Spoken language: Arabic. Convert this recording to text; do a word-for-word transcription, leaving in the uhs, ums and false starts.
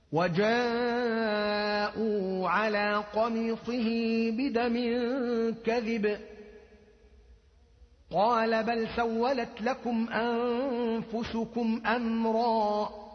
وجاءوا على قميصه بدم كذب قال بل سولت لكم أنفسكم أمرا